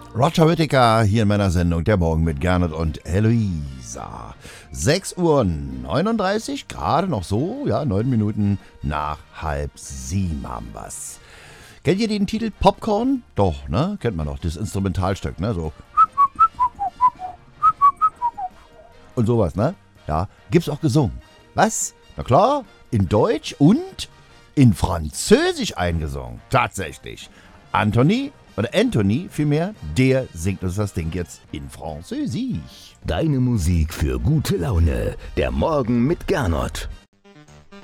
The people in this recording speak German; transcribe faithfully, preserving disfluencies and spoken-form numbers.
Roger Whittaker hier in meiner Sendung Der Morgen mit Gernot und Eloisa. sechs Uhr neununddreißig, gerade noch so, ja, neun Minuten nach halb sieben haben wir's. Kennt ihr den Titel Popcorn? Doch, ne? Kennt man doch, das Instrumentalstück, ne? So. Und sowas, ne? Ja, gibt's auch gesungen. Was? Na klar, in Deutsch und in Französisch eingesungen. Tatsächlich. Anthony, oder Anthony vielmehr, der singt uns das Ding jetzt in Französisch. Deine Musik für gute Laune. Der Morgen mit Gernot.